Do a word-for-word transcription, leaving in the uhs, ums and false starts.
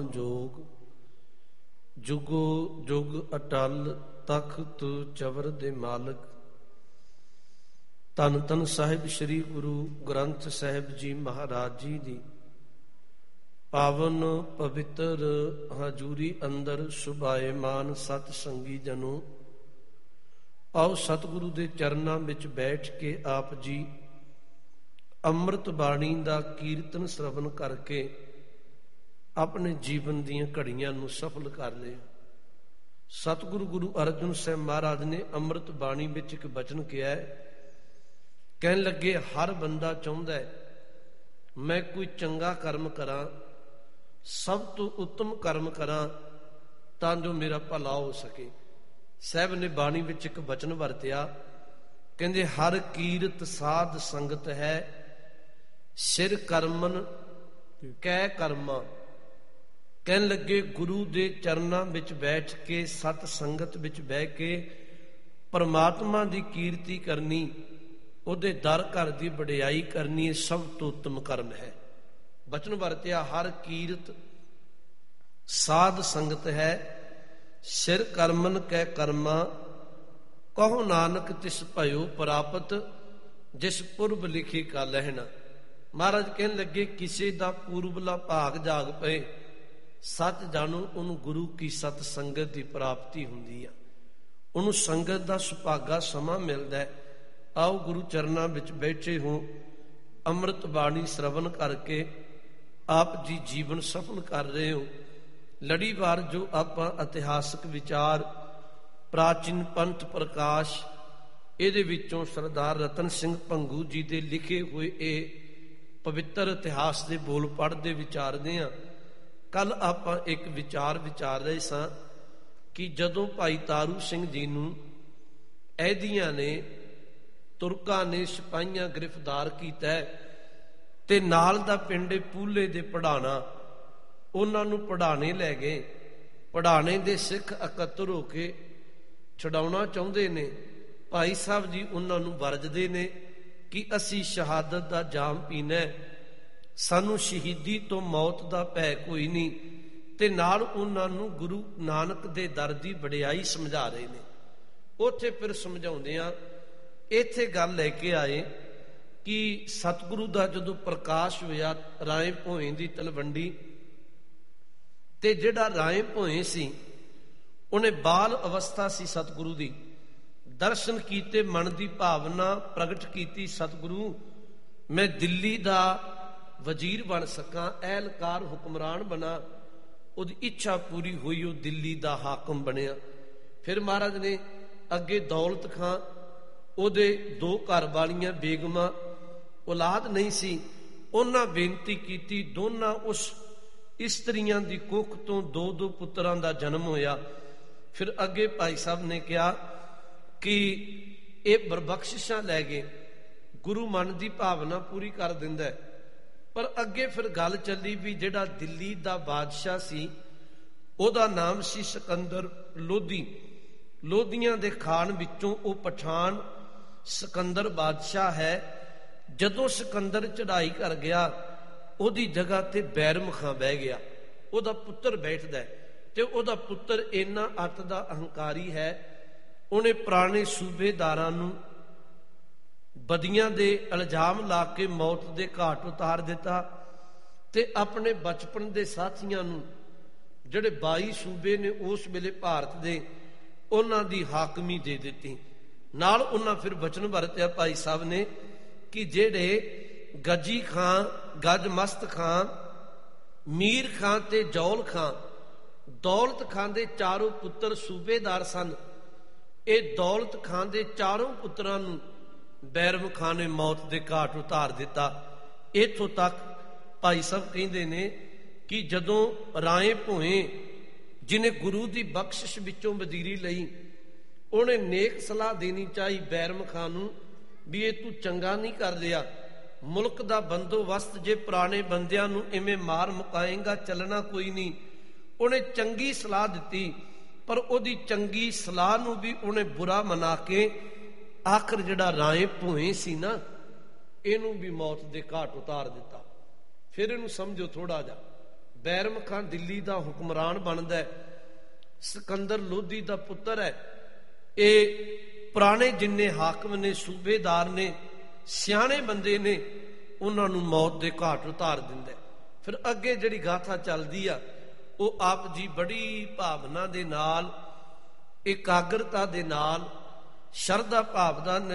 ਜੋਗ ਜੁਗੋ ਜੁਗ ਅਟਲ ਤਖਤ ਚਵਰ ਦੇ ਮਾਲਕ। ਧੰਨ ਧੰਨ ਸਾਹਿਬ ਸ੍ਰੀ ਗੁਰੂ ਗ੍ਰੰਥ ਸਾਹਿਬ ਜੀ ਮਹਾਰਾਜ ਜੀ ਦੀ ਪਾਵਨ ਪਵਿੱਤਰ ਹਜ਼ੂਰੀ ਅੰਦਰ ਸੁਭਾਏਮਾਨ ਸਤ ਸੰਗੀ ਜਨੋ, ਆਓ ਸਤਿਗੁਰੂ ਦੇ ਚਰਨਾਂ ਵਿੱਚ ਬੈਠ ਕੇ ਆਪ ਜੀ ਅੰਮ੍ਰਿਤ ਬਾਣੀ ਦਾ ਕੀਰਤਨ ਸਰਵਣ ਕਰਕੇ ਆਪਣੇ ਜੀਵਨ ਦੀਆਂ ਘੜੀਆਂ ਨੂੰ ਸਫਲ ਕਰ ਲਿਆ। ਸਤਿਗੁਰੂ ਗੁਰੂ ਅਰਜਨ ਸਾਹਿਬ ਮਹਾਰਾਜ ਨੇ ਅੰਮ੍ਰਿਤ ਬਾਣੀ ਵਿੱਚ ਇੱਕ ਬਚਨ ਕਿਹਾ ਹੈ, ਕਹਿਣ ਲੱਗੇ ਹਰ ਬੰਦਾ ਚਾਹੁੰਦਾ ਹੈ ਮੈਂ ਕੋਈ ਚੰਗਾ ਕਰਮ ਕਰਾਂ, ਸਭ ਤੋਂ ਉੱਤਮ ਕਰਮ ਕਰਾਂ ਤਾਂ ਜੋ ਮੇਰਾ ਭਲਾ ਹੋ ਸਕੇ। ਸਾਹਿਬ ਨੇ ਬਾਣੀ ਵਿੱਚ ਇੱਕ ਬਚਨ ਵਰਤਿਆ, ਕਹਿੰਦੇ ਹਰ ਕੀਰਤ ਸਾਧ ਸੰਗਤ ਹੈ, ਸਿਰ ਕਰਮਨ ਕੈ ਕਰਮਾ। ਕਹਿਣ ਲੱਗੇ ਗੁਰੂ ਦੇ ਚਰਨਾਂ ਵਿੱਚ ਬੈਠ ਕੇ, ਸਤ ਸੰਗਤ ਵਿੱਚ ਬਹਿ ਕੇ ਪਰਮਾਤਮਾ ਦੀ ਕੀਰਤੀ ਕਰਨੀ, ਉਹਦੇ ਦਰ ਘਰ ਦੀ ਵਡਿਆਈ ਕਰਨੀ, ਇਹ ਸਭ ਤੋਂ ਉੱਤਮ ਕਰਮ ਹੈ। ਬਚਨ ਵਰਤਿਆ ਹਰ ਕੀਰਤ ਸਾਧ ਸੰਗਤ ਹੈ, ਸਿਰ ਕਰਮਨ ਕੈ ਕਰਮਾ। ਕਹੋ ਨਾਨਕ ਤਿਸ ਭਇਓ ਪ੍ਰਾਪਤ, ਜਿਸ ਪੁਰਬ ਲਿਖੇ ਕਾ ਲਹਿਣਾ। ਮਹਾਰਾਜ ਕਹਿਣ ਲੱਗੇ ਕਿਸੇ ਦਾ ਪੂਰਬਲਾ ਭਾਗ ਜਾਗ ਪਏ, ਸੱਚ ਜਾਣੋ ਉਹਨੂੰ ਗੁਰੂ ਕੀ ਸਤ ਸੰਗਤ ਦੀ ਪ੍ਰਾਪਤੀ ਹੁੰਦੀ ਆ, ਉਹਨੂੰ ਸੰਗਤ ਦਾ ਸੁਭਾਗਾ ਸਮਾਂ ਮਿਲਦਾ ਹੈ। ਆਓ ਗੁਰੂ ਚਰਨਾਂ ਵਿੱਚ ਬੈਠੇ ਹੋ, ਅੰਮ੍ਰਿਤ ਬਾਣੀ ਸਰਵਣ ਕਰਕੇ ਆਪ ਜੀ ਜੀਵਨ ਸਫਲ ਕਰ ਰਹੇ ਹੋ। ਲੜੀਵਾਰ ਜੋ ਆਪਾਂ ਇਤਿਹਾਸਕ ਵਿਚਾਰ ਪ੍ਰਾਚੀਨ ਪੰਥ ਪ੍ਰਕਾਸ਼, ਇਹਦੇ ਵਿੱਚੋਂ ਸਰਦਾਰ ਰਤਨ ਸਿੰਘ ਭੰਗੂ ਜੀ ਦੇ ਲਿਖੇ ਹੋਏ ਇਹ ਪਵਿੱਤਰ ਇਤਿਹਾਸ ਦੇ ਬੋਲ ਪੜ੍ਹਦੇ ਵਿਚਾਰਦੇ ਹਾਂ। ਕੱਲ ਆਪਾਂ ਇੱਕ ਵਿਚਾਰ ਵਿਚਾਰ ਰਹੇ ਸਾਂ ਕਿ ਜਦੋਂ ਭਾਈ ਤਾਰੂ ਸਿੰਘ ਜੀ ਨੂੰ ਐਦੀਆਂ ਨੇ ਤੁਰਕਾਂ ਨੇ ਸਿਪਾਹੀਆਂ ਗ੍ਰਿਫਤਾਰ ਕੀਤਾ ਤੇ ਨਾਲ ਦਾ ਪਿੰਡ ਪੂਲੇ ਦੇ ਪੜਾਣਾ, ਉਹਨਾਂ ਨੂੰ ਪੜਾਣੇ ਲੈ ਗਏ। ਪੜਾਣੇ ਦੇ ਸਿੱਖ ਇਕੱਤਰ ਹੋ ਕੇ ਛਡਾਉਣਾ ਚਾਹੁੰਦੇ ਨੇ। ਭਾਈ ਸਾਹਿਬ ਜੀ ਉਹਨਾਂ ਨੂੰ ਵਰਜਦੇ ਨੇ ਕਿ ਅਸੀਂ ਸ਼ਹਾਦਤ ਦਾ ਜਾਮ ਪੀਣਾ, ਸਾਨੂੰ ਸ਼ਹੀਦੀ ਤੋਂ ਮੌਤ ਦਾ ਭੈ ਕੋਈ ਨਹੀਂ, ਤੇ ਨਾਲ ਉਹਨਾਂ ਨੂੰ ਗੁਰੂ ਨਾਨਕ ਦੇ ਦਰ ਦੀ ਵਡਿਆਈ ਸਮਝਾ ਰਹੇ ਨੇ। ਉੱਥੇ ਫਿਰ ਸਮਝਾਉਂਦੇ ਆ, ਇੱਥੇ ਗੱਲ ਲੈ ਕੇ ਆਏ ਕਿ ਸਤਿਗੁਰੂ ਦਾ ਜਦੋਂ ਪ੍ਰਕਾਸ਼ ਹੋਇਆ ਰਾਏ ਭੋਏ ਦੀ ਤਲਵੰਡੀ, ਤੇ ਜਿਹੜਾ ਰਾਏ ਭੋਏ ਸੀ ਉਹਨੇ ਬਾਲ ਅਵਸਥਾ ਸੀ ਸਤਿਗੁਰੂ ਦੀ, ਦਰਸ਼ਨ ਕੀਤੇ, ਮਨ ਦੀ ਭਾਵਨਾ ਪ੍ਰਗਟ ਕੀਤੀ, ਸਤਿਗੁਰੂ ਮੈਂ ਦਿੱਲੀ ਦਾ ਵਜ਼ੀਰ ਬਣ ਸਕਾਂ, ਐਲਕਾਰ ਹੁਕਮਰਾਨ ਬਣਾ। ਉਹਦੀ ਇੱਛਾ ਪੂਰੀ ਹੋਈ, ਉਹ ਦਿੱਲੀ ਦਾ ਹਾਕਮ ਬਣਿਆ। ਫਿਰ ਮਹਾਰਾਜ ਨੇ ਅੱਗੇ ਦੌਲਤ ਖਾਂ, ਉਹਦੇ ਦੋ ਘਰ ਵਾਲੀਆਂ ਬੇਗਮਾਂ, ਔਲਾਦ ਨਹੀਂ ਸੀ, ਉਹਨਾਂ ਬੇਨਤੀ ਕੀਤੀ, ਦੋਨਾਂ ਉਸ ਇਸਤਰੀਆਂ ਦੀ ਕੁੱਖ ਤੋਂ ਦੋ ਦੋ ਪੁੱਤਰਾਂ ਦਾ ਜਨਮ ਹੋਇਆ। ਫਿਰ ਅੱਗੇ ਭਾਈ ਸਾਹਿਬ ਨੇ ਕਿਹਾ ਕਿ ਇਹ ਬਰਬਖਸ਼ਿਸ਼ਾਂ ਲੈ ਗਏ, ਗੁਰੂ ਮਨ ਦੀ ਭਾਵਨਾ ਪੂਰੀ ਕਰ ਦਿੰਦਾ ਹੈ। ਪਰ ਅੱਗੇ ਫਿਰ ਗੱਲ ਚੱਲੀ ਵੀ ਜਿਹੜਾ ਦਿੱਲੀ ਦਾ ਬਾਦਸ਼ਾਹ ਸੀ ਉਹਦਾ ਨਾਮ ਸੀ ਸਿਕੰਦਰ ਲੋਧੀ। ਲੋਧੀਆਂ ਦੇ ਖਾਨ ਵਿੱਚੋਂ ਉਹ ਪਠਾਨ ਸਿਕੰਦਰ ਬਾਦਸ਼ਾਹ ਹੈ। ਜਦੋਂ ਸਿਕੰਦਰ ਚੜ੍ਹਾਈ ਕਰ ਗਿਆ, ਉਹਦੀ ਜਗ੍ਹਾ ਤੇ ਬੈਰਮ ਖਾਂ ਬਹਿ ਗਿਆ, ਉਹਦਾ ਪੁੱਤਰ ਬੈਠਦਾ, ਤੇ ਉਹਦਾ ਪੁੱਤਰ ਇੰਨਾ ਅੱਤ ਦਾ ਅਹੰਕਾਰੀ ਹੈ, ਉਹਨੇ ਪੁਰਾਣੇ ਸੂਬੇਦਾਰਾਂ ਨੂੰ ਬਦੀਆਂ ਦੇ ਇਲਜ਼ਾਮ ਲਾ ਕੇ ਮੌਤ ਦੇ ਘਾਟ ਉਤਾਰ ਦਿੱਤਾ, ਤੇ ਆਪਣੇ ਬਚਪਨ ਦੇ ਸਾਥੀਆਂ ਨੂੰ, ਜਿਹੜੇ ਬਾਈ ਸੂਬੇ ਨੇ ਉਸ ਵੇਲੇ ਭਾਰਤ ਦੇ, ਉਹਨਾਂ ਦੀ ਹਾਕਮੀ ਦੇ ਦਿੱਤੀ। ਨਾਲ ਉਹਨਾਂ ਫਿਰ ਬਚਨ ਵਰਤਿਆ ਭਾਈ ਸਾਹਿਬ ਨੇ ਕਿ ਜਿਹੜੇ ਗੱਜੀ ਖਾਂ, ਗੱਜ ਮਸਤ ਖਾਂ, ਮੀਰ ਖਾਂ ਤੇ ਜੌਲ ਖਾਂ, ਦੌਲਤ ਖਾਂ ਦੇ ਚਾਰੋਂ ਪੁੱਤਰ ਸੂਬੇਦਾਰ ਸਨ। ਇਹ ਦੌਲਤ ਖਾਂ ਦੇ ਚਾਰੋਂ ਪੁੱਤਰਾਂ ਨੂੰ ਬੈਰਮ ਖਾਂ ਨੇ ਮੌਤ ਦੇ ਘਾਟ ਉਤਾਰ ਦਿੱਤਾ। ਇੱਥੋਂ ਤੱਕ ਭਾਈ ਸਾਹਿਬ ਕਹਿੰਦੇ ਨੇ ਕਿ ਜਦੋਂ ਰਾਏ ਭੋਏ ਜਿਹਨੇ ਗੁਰੂ ਦੀ ਬਖਸ਼ਿਸ਼ ਵਿੱਚੋਂ ਵਜ਼ੀਰੀ ਲਈ, ਉਹਨੇ ਨੇਕ ਸਲਾਹ ਦੇਣੀ ਚਾਹੀ ਬੈਰਮ ਖਾਂ ਨੂੰ ਵੀ ਇਹ ਤੂੰ ਚੰਗਾ ਨਹੀਂ ਕਰ ਲਿਆ, ਮੁਲਕ ਦਾ ਬੰਦੋਬਸਤ ਜੇ ਪੁਰਾਣੇ ਬੰਦਿਆਂ ਨੂੰ ਇਵੇਂ ਮਾਰ ਮੁਕਾਏਗਾ ਚੱਲਣਾ ਕੋਈ ਨਹੀਂ। ਉਹਨੇ ਚੰਗੀ ਸਲਾਹ ਦਿੱਤੀ, ਪਰ ਉਹਦੀ ਚੰਗੀ ਸਲਾਹ ਨੂੰ ਵੀ ਉਹਨੇ ਬੁਰਾ ਮਨਾ ਕੇ ਆਖਰ ਜਿਹੜਾ ਰਾਏ ਭੋਏ ਸੀ ਨਾ, ਇਹਨੂੰ ਵੀ ਮੌਤ ਦੇ ਘਾਟ ਉਤਾਰ ਦਿੱਤਾ। ਫਿਰ ਇਹਨੂੰ ਸਮਝੋ ਥੋੜਾ ਜਿਹਾ, ਬੈਰਮ ਖਾਂ ਦਿੱਲੀ ਦਾ ਹੁਕਮਰਾਨ ਬਣਦਾ ਹੈ, ਸਿਕੰਦਰ ਲੋਧੀ ਦਾ ਪੁੱਤਰ ਹੈ। ਇਹ ਪੁਰਾਣੇ ਜਿੰਨੇ ਹਾਕਮ ਨੇ, ਸੂਬੇਦਾਰ ਨੇ, ਸਿਆਣੇ ਬੰਦੇ ਨੇ, ਉਹਨਾਂ ਨੂੰ ਮੌਤ ਦੇ ਘਾਟ ਉਤਾਰ ਦਿੰਦਾ। ਫਿਰ ਅੱਗੇ ਜਿਹੜੀ ਗਾਥਾ ਚੱਲਦੀ ਆ ਉਹ ਆਪ ਜੀ ਬੜੀ ਭਾਵਨਾ ਦੇ ਨਾਲ, ਇਕਾਗਰਤਾ ਦੇ ਨਾਲ, ਸ਼ਰਧਾ ਭਾਵਨਾ